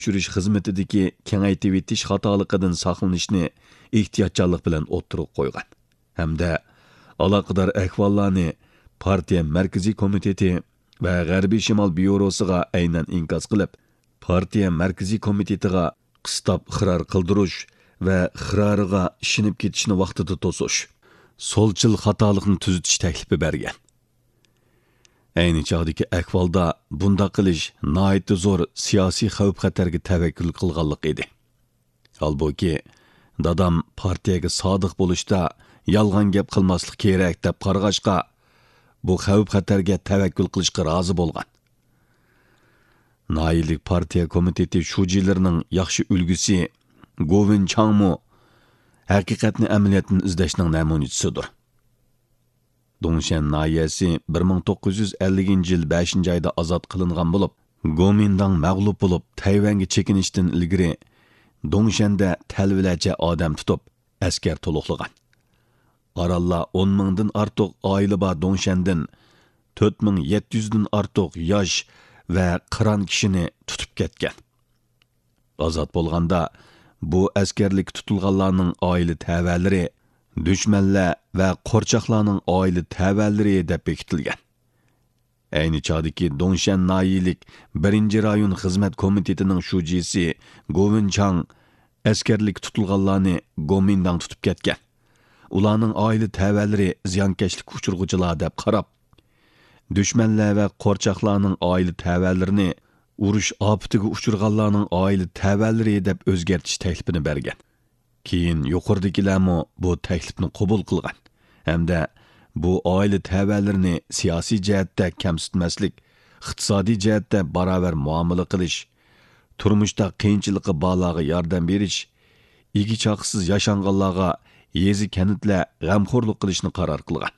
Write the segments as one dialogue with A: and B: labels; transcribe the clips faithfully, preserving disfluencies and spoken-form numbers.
A: tushirish xizmatidagi kengaytib etish xatoliqidan saqlanishni ehtiyotchanlik bilan o'ttirib qo'ygan hamda aloqador ahvollarni partiya markaziy komiteti va g'arbiy shimol byurosiga aynan inkos qilib, partiya markaziy komitetiga qistab xirar qildirish va xirariga ishinib ketishni vaqtida to'sish, so'lchil xatolikni tuzitish taklifi bergan. Ayni chog'dagi ahvolda bunda qilish nihoyatda zo'r siyosiy xavf-xatarga tavakkul qilganlik edi. Holbuki, dadam partiyaga sodiq bo'lishda yolg'on gap qilmaslik kerak deb qarag'ashqa, bu xavf-xatarga tavakkul qilishga rozi bo'lgan. Naillik partiya komiteti shujilarining yaxshi ulgusi Govin Changmu haqiqatni amaliyotdan izlashning namunachisidir. Dongshan nahiyasi bir ming to'qqiz yuz ellinchi yil beshinchi oyda ozod qilingan bo'lib, Gomindang mag'lub bo'lib Tayvanga chekinishdan ilgari Dongshanda talvilacha odam tutib, askar to'liqlagan. Oralla o'n mingdan ortiq oila bor Dongshandan to'rt ming yetti yuz dan ortiq yosh va qiron kishini tutib ketgan. Ozod bo'lganda bu askarlik tutilganlarning oila tavalari, dushmanlar va qo'rchoqlarning oila tavalari deb bekitilgan. Ayni chog'dagi Dongshan nahiyalik birinchi rayon xizmat komitetining shujisi Govin Chang askarlik tutilganlarni Gomindang tutib ketgan. Ularning oila tavalari ziyonkashlik uchirg'uchilar deb qarab, dushmanlar va qo'rchoqlarning oila tavallarini urush ofatiga uchirganlarning oila tavalari deb o'zgartish taklifini bergan. Keyin yuqoridagilarmi bu taklifni qabul qilgan hamda bu oila tavallarini siyosiy jihatda kamsitmaslik, iqtisodiy jihatda barobar muomala qilish, turmushda qiyinchilikqa borlarga yordam berish, igi chaqsiz yashanganlarga yezi kanitlar g'amxo'rlik qilishni qaror qilgan.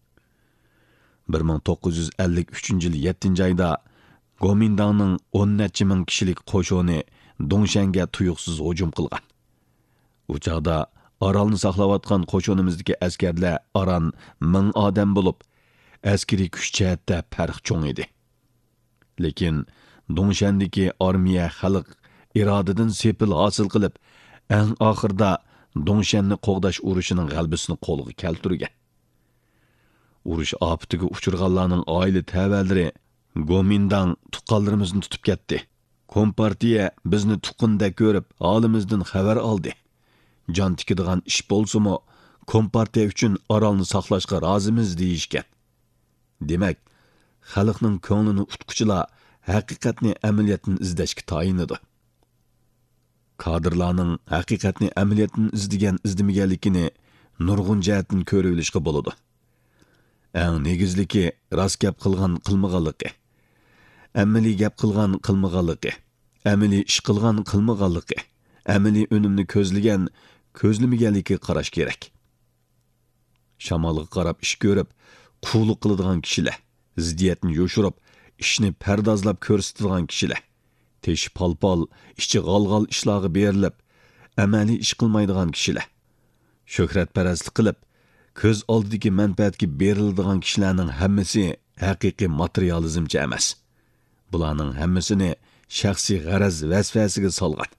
A: bir ming to'qqiz yuz ellik uchinchi yil yettinchi oyda Gomindangning o'n necha ming kishilik qo'shini Dongshanga tuyuqsiz hujum qilgan. U chaqda Orolni saqlayotgan qo'shinimizdagi askarlar aran ming odam bo'lib, askariy kuch jihatda farq cho'ng edi. Lekin Dongshandagi armiya xalq irodidan sepil hosil qilib, eng oxirda Dongshanni qo'g'dash urushining g'albisini qo'lga keltirgan. Urush ofatiga uchirganlarning oila tavalari Gomindang tuqqanlarimizni tutib ketdi. Kompartiya bizni tuqqunda ko'rib, holimizdan xabar oldi. Jon tikadigan ish bo'lsa-mu, Kompartiya uchun Orolni saqlashga rozimiz deyishgan. Demak, xalqning ko'nglini utquchilar haqiqatni amaliyotdan izlashga tayinadi. Kadrlarning haqiqatni amaliyotdan izlagan izlamaganligini nurg'un jihatdan ko'rib olishga bo'ladi. Eng negizligi rost gap qilgan qilmaganligi, amaliy gap qilgan qilmaganligi, amaliy ish qilgan qilmaganligi, amaliy unumni ko'zlagan ko'zlamaganligi qarash kerak. Shamolga qarab ish ko'rib, quvlik qiladigan kishilar, ziddiyatni yo'shirib, ishni pardozlab ko'rsatadigan kishilar, tesh palpal, ishchi g'alg'al ishlarga berilib, amaliy ish qilmaydigan kishilar, shuhratparastlik qilib, ko'z oldidagi manfaatga beriladigan kishilarning hammasi haqiqiy materializmchi emas. Bularning hammasini shaxsiy g'araz vasvasiga solgan.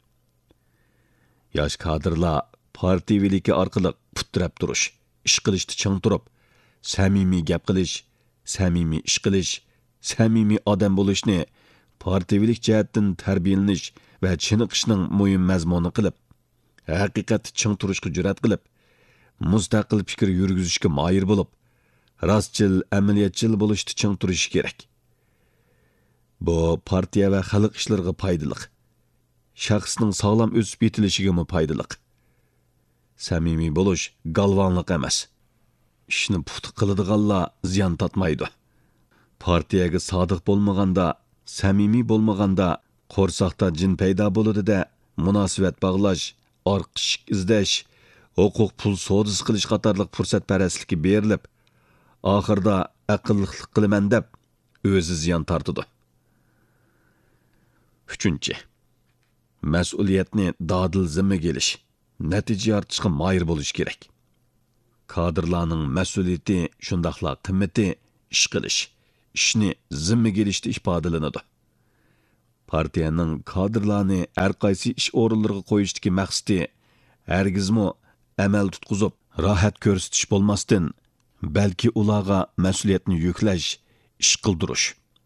A: Yosh kadrlar partiyaviligi orqali putrab turish, ish qilishni ching turib, samimiy gap qilish, samimiy ish qilish, samimiy odam bo'lishni partiyavilik jihatdan tarbiyalanish va chiniqishning muhim mazmuni qilib, haqiqatni ching turishga jur'at qilib, mustaqil fikr yurgizishga moyir bo'lib, rostchil, amaliyatchil bo'lishni ching turishi kerak. Bu partiya va xalq ishlariga foydali. Shaxsning sog'lom o'sib yetilishiga mu foydali. Samimiy bo'lish galvonlik emas. Ishni puxta qiladiganlar ziyon tatmaydi. Partiyaga sodiq bo'lmaganda, samimiy bo'lmaganda qo'rsoqda jin paydo bo'ladi-da, munosabat bog'lash, orqish izlash, huquq pul savdosi qilish qatorliq fursatparast berilib, oxirida aqlliqlik qilaman deb o'zi ziyon tortadi. Uchinchi, mas'uliyatni dodil zimmaga olish, natija ortishga moyir bo'lish kerak. Kadrlarning mas'uliyati shundaqla qimmati ish qilish, ishni zimmaga olishda ifodalanadi. partiyaning kadrlarni har qaysi ish o'rinlariga qo'yishdagi maqsadi hargizmi amal tutqizib rohat ko'rsatish bo'lmasdan, balki ularga mas'uliyatni yuklash, ish qildirish.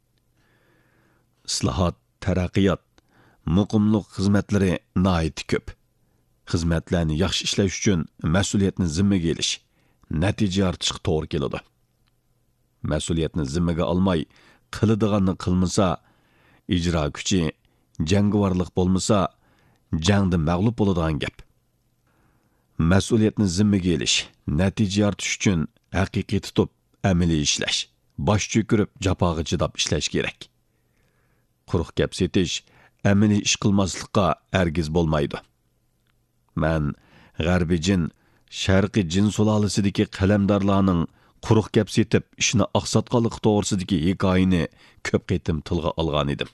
A: Islohot, taraqqiyot, muqimlik xizmatlari nihoyat ko'p. Xizmatlarni yaxshi ishlash uchun mas'uliyatni zimmaga olish, natija ortishga to'g'ri keladi. Mas'uliyatni zimmaga olmay, qiladiganni qilmasa, ijro kuchi, jangovarlik bo'lmasa, jangda mag'lub bo'ladigan gap. Mas'uliyatni zimmaga olish, natija ortish uchun haqiqiy tutib, amaliy ishlash, bosh cho'kirib, jafoga chidab ishlash kerak. Quruq gap setish, amaliy ish qilmaslikqa hargiz bo'lmaydi. Men g'arbiy jin, sharqiy jin sulolasidagi qalamdorlarning quruq gap setib ishni oqsatqanligi to'g'risidagi hikoyani ko'p qitim tilga olgan edim.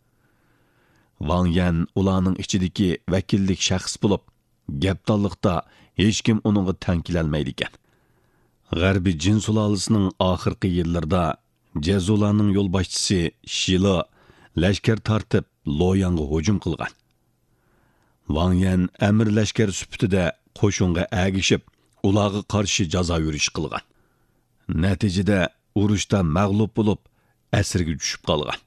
A: Wang Yan ularning ichidagi vakillik shaxs bo'lib, gapdonlikda hech kim uningga tang kelolmaydi ekan. G'arbiy jin sulolasining oxirgi yillarida Jazularning yo'lboshchisi Shilo lashkar tortib Loyangga hujum qilgan. Wang Yan amir lashkar sifatida qo'shinga agishib, ularga qarshi jazo yurish qilgan. Natijada urushda mag'lub bo'lib, asirga tushib qolgan.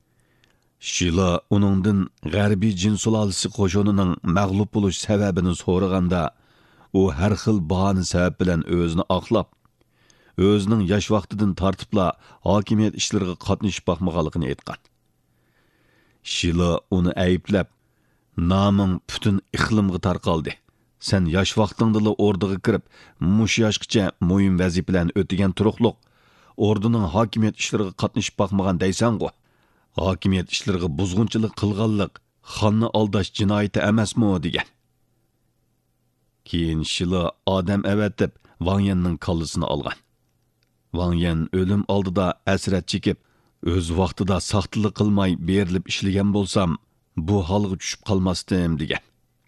A: Shilo uningdan g'arbiy jin sulolasi qo'shinining mag'lub bo'lish sababini so'raganda, u har xil bahona sabab bilan o'zini oqlab, o'zining yosh vaqtidan tortibla hokimiyat ishlariga qatnashib boqmaganligini aytgan. Shilo uni ayblab, "Naming butun iqlimga tarqaldi. Sen yosh vaqtingda o'rdaga kirib, mush yoshgacha muhim vazifalarni o'tagan turuqliq, o'rdaning hokimiyat ishlariga qatnashib boqmagan deysan-ku. Hokimiyat ishlariga buzg'unchilik qilganlik xonni aldash jinoyati emasmi?" degan. Keyin Shilo odam avatib Wang Yanning kallasini olgan. Wang Yan o'lim oldida asrat chekib, o'z vaqtida saxtlik qilmay berilib ishlagan bo'lsam, bu holga tushib qolmasdim degan.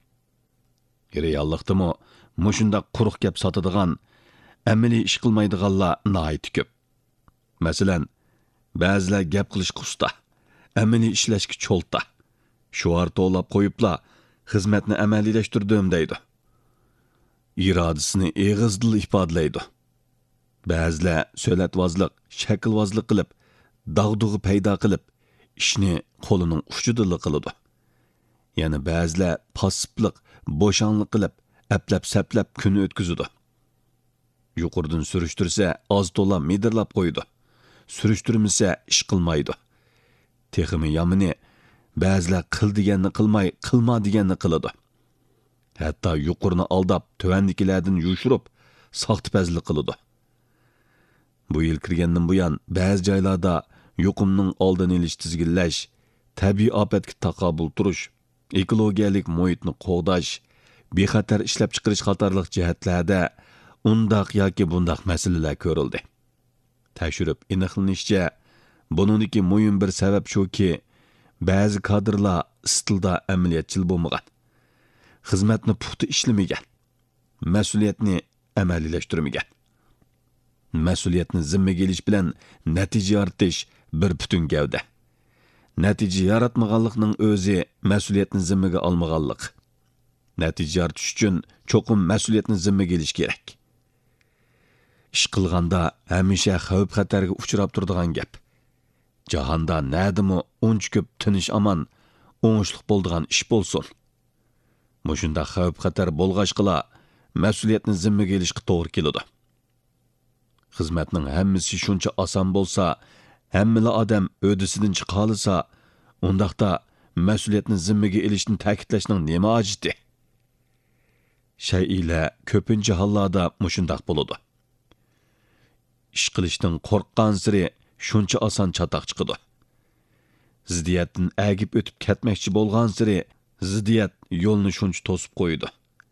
A: Reallikdami mushunda quruq gap sotadigan, amaliy ish qilmaydiganlar nihoyat ko'p. Masalan, ba'zilar gap qilishga usta, amaliy ishlashga cho'lta. Shuar to'lab qo'yibla xizmatni amaliylashtirdim deydi. Irodasini eg'izdil ifodalaydi. Ba'zilar so'latvozlik, shaklvozlik qilib, dag'dug'i paydo qilib, ishni qo'lining uchida qiladi. Yana ba'zilar passiblik, bo'shanlik qilib, aplab-saplab kun o'tkazadi. Yuqoridan surishtirsa, oz to'la medirlab qo'ydi. Surishtirmasa, ish qilmaydi. Texmi yomini ba'zilar qil deganni qilmay, qilma deganni qiladi. Hatto yuqorini aldab, tuvandikilardan yushirib, soxtipazlik qiladi. Bu yil kirgandan buyon ba'zi joylarda yuqumning oldini olish tizginlash, tabiiy ofatga taqobil turish, ekologiyalik muhitni qo'g'dash, bexatar ishlab chiqarish qatorliq jihatlarda undaq yoki bundaq masalalar ko'rildi. Tashirib aniqlanishicha, buningdagi muhim bir sabab shuki, ba'zi kadrlar istilda amaliyatchil bo'lmagan, xizmatni puxta ishlamagan, mas'uliyatni amaliylashtirmagan. Mas'uliyatni zimmaga olish bilan natija yoritish bir butun gavda. Natija yaratmaganlikning o'zi mas'uliyatni zimmaga olmaganlik. Natija yoritish uchun cho'qim mas'uliyatni zimmaga olish kerak. Ish qilganda hamisha xavf-xatarga uchrab turadigan gap. Jahonda nadimi uncha ko'p tinish aman, o'ngishliq bo'ladigan ish bo'lsin. Mushunda xavf-xatar bo'lg'achqila mas'uliyatni zimmaga olishga to'g'ri keladi. Xizmatning hammasi shuncha oson bo'lsa, hammala odam o'disidan chiqa olsa, undaqda mas'uliyatni zimmaga olishni ta'kidlashning nima hojati? Shay'ila ko'pincha hollarda mushundaq bo'ladi. Ish qilishdan qo'rqqan siri shuncha oson chatoq chiqadi. Ziddiyatdan agib o'tib ketmoqchi bo'lgan siri ziddiyat yo'lni shuncha to'sib qo'ydi.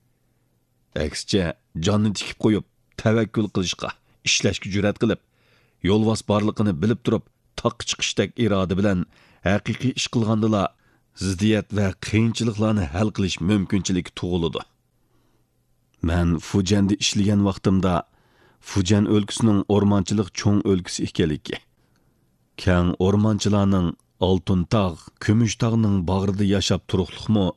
A: Aksicha jonni tikib qo'yib, tavakkul qilishga, ishlashga jur'at qilib, yo'lvos borligini bilib turib, taq chiqishdek iroda bilan haqiqiy ish qilgandila ziddiyat va qiyinchiliklarni hal qilish mumkinchiligi tug'iladi. Men Fujanda ishlagan vaqtimda Fujan o'lkasining o'rmonchilik cho'ng o'lkasi ekanligi, keng o'rmonchilarning Altın tağ, Kümüş tağning bag'rida yashab turuqliqmi